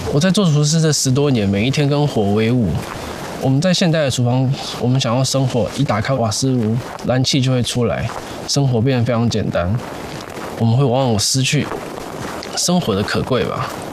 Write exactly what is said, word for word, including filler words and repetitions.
我在做厨师这十多年，每一天跟火为伍。我们在现代的厨房，我们想要生火，一打开瓦斯炉，燃气就会出来，生活变得非常简单。我们会往往失去生活的可贵吧。